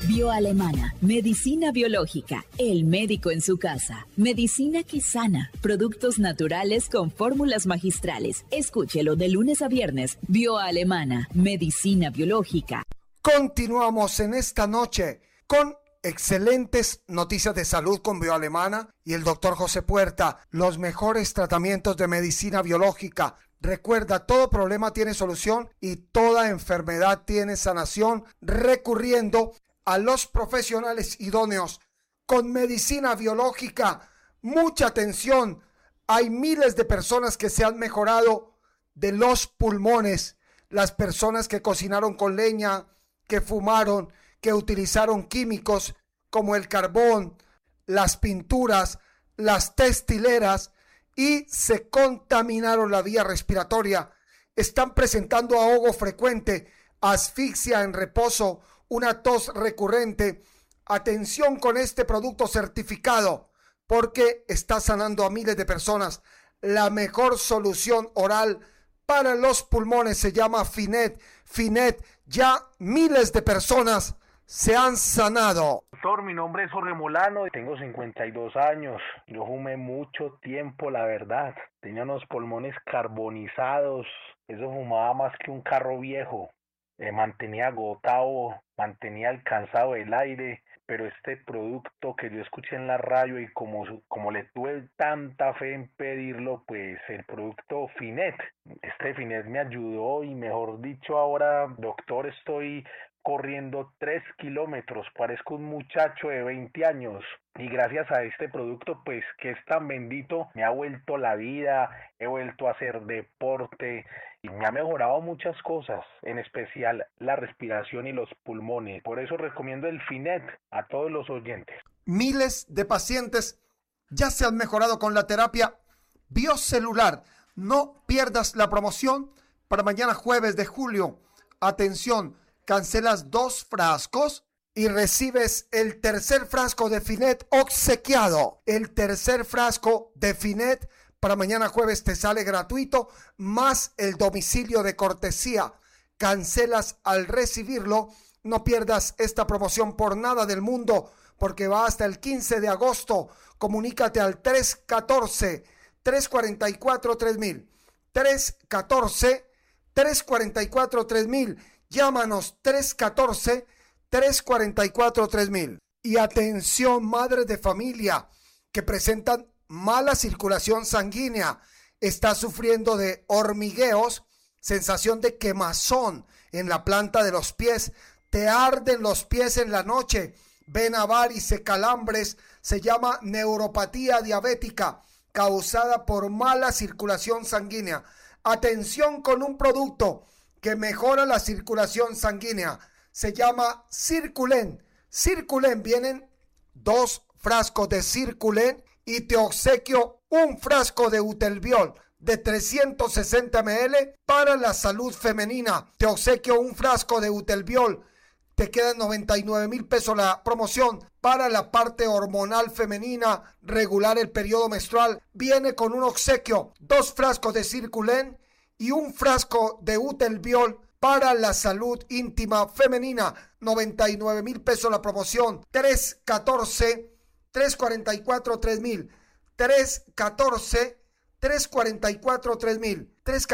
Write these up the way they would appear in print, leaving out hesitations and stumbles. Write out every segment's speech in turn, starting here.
Bioalemana, medicina biológica, el médico en su casa. Medicina que sana, productos naturales con fórmulas magistrales. Escúchelo de lunes a viernes. Bioalemana, medicina biológica. Continuamos en esta noche con excelentes noticias de salud con Bioalemana y el doctor José Puerta. Los mejores tratamientos de medicina biológica. Recuerda, todo problema tiene solución y toda enfermedad tiene sanación recurriendo a los profesionales idóneos con medicina biológica. Mucha atención, hay miles de personas que se han mejorado de los pulmones, las personas que cocinaron con leña, que fumaron, que utilizaron químicos como el carbón, las pinturas, las textileras y se contaminaron la vía respiratoria. Están presentando ahogo frecuente, asfixia en reposo, una tos recurrente. Atención con este producto certificado porque está sanando a miles de personas. La mejor solución oral para los pulmones se llama Finet. Finet, ya miles de personas se han sanado. Doctor, mi nombre es Jorge Molano, tengo 52 años. Yo fumé mucho tiempo, la verdad. Tenía unos pulmones carbonizados. Eso fumaba más que un carro viejo. Mantenía agotado, mantenía alcanzado el aire, pero este producto que yo escuché en la radio y como le tuve tanta fe en pedirlo, pues el producto Finet, este Finet me ayudó y mejor dicho ahora, doctor, estoy corriendo 3 kilómetros, parezco un muchacho de 20 años y gracias a este producto pues que es tan bendito me ha vuelto la vida, he vuelto a hacer deporte y me ha mejorado muchas cosas, en especial la respiración y los pulmones. Por eso recomiendo el Finet a todos los oyentes. Miles de pacientes ya se han mejorado con la terapia biocelular. No pierdas la promoción para mañana jueves de julio. Atención, cancelas 2 frascos y recibes el tercer frasco de Finet obsequiado. El tercer frasco de Finet para mañana jueves te sale gratuito, más el domicilio de cortesía. Cancelas al recibirlo. No pierdas esta promoción por nada del mundo, porque va hasta el 15 de agosto. Comunícate al 314-344-3000. 314-344-3000. Llámanos 314-344-3000. Y atención, madres de familia que presentan mala circulación sanguínea, está sufriendo de hormigueos, sensación de quemazón en la planta de los pies, te arden los pies en la noche, vena varice, calambres, se llama neuropatía diabética causada por mala circulación sanguínea. Atención con un producto que mejora la circulación sanguínea, se llama Circulen. Circulen, vienen 2 frascos de Circulen y te obsequio un frasco de Utelbiol de 360 ml para la salud femenina. Te obsequio un frasco de Utelbiol. Te quedan 99,000 pesos la promoción para la parte hormonal femenina, regular el periodo menstrual. Viene con un obsequio, 2 frascos de Circulen y un frasco de Utelbiol para la salud íntima femenina. 99,000 pesos la promoción. 314-344-3000. 314-344-3000.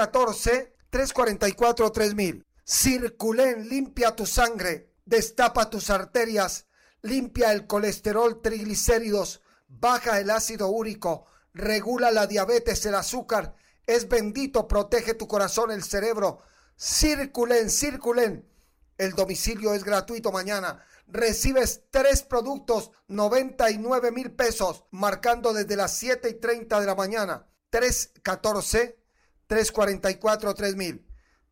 314-344-3000. Circulen limpia tu sangre, destapa tus arterias, limpia el colesterol, triglicéridos, baja el ácido úrico, regula la diabetes, el azúcar, es bendito, protege tu corazón, el cerebro. Circulen, Circulen. El domicilio es gratuito mañana. Recibes 3 productos, 99,000 pesos, marcando desde las 7:30 de la mañana. 314-344-3000.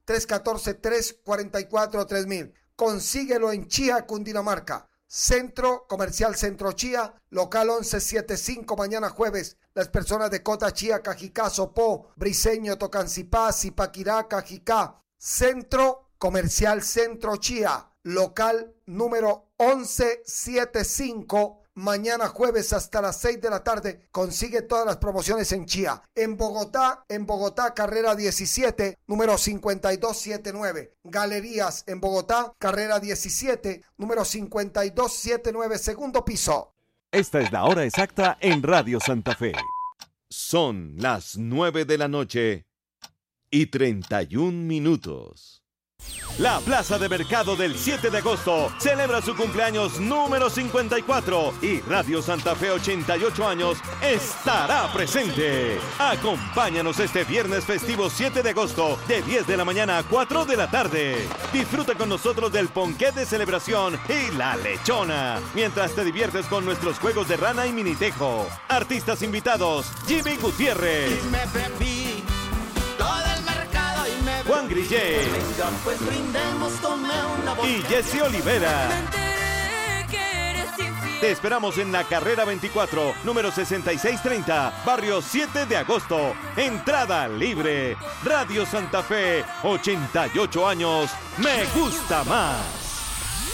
314-344-3000. Consíguelo en Chía, Cundinamarca. Centro Comercial Centro Chía, local 1175, mañana jueves. Las personas de Cota, Chía, Cajicá, Sopó, Briseño, Tocancipá, Zipaquirá, Cajicá. Centro Comercial Centro Chía, local número 1175, Mañana jueves hasta las 6 de la tarde consigue todas las promociones en Chía. En Bogotá, carrera 17, número 5279. Galerías en Bogotá, carrera 17, número 5279, segundo piso. Esta es la hora exacta en Radio Santa Fe. Son las 9 de la noche y 31 minutos. La Plaza de Mercado del 7 de agosto celebra su cumpleaños número 54 y Radio Santa Fe 88 años estará presente. Acompáñanos este viernes festivo 7 de agosto de 10 de la mañana a 4 de la tarde. Disfruta con nosotros del ponqué de celebración y la lechona, mientras te diviertes con nuestros juegos de rana y minitejo. Artistas invitados: Jimmy Gutiérrez, Juan Grillé y Jesse Olivera. Te esperamos en la carrera 24, número 6630, barrio 7 de agosto. Entrada libre. Radio Santa Fe, 88 años. Me gusta más.